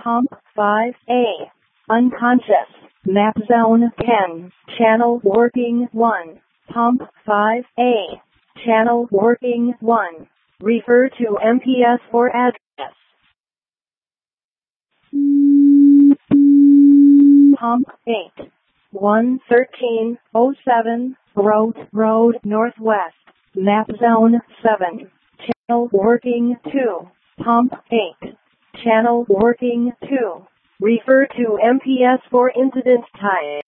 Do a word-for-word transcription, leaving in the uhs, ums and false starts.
Pump five A. Unconscious. Map zone ten. Channel working one. Pump five A. Channel working one. Refer to M P S for address. Pump eight. one thirteen oh seven Road Road Northwest. Map zone seven. Channel working two. Pump eight. Channel working two. Refer to M P S for incident time.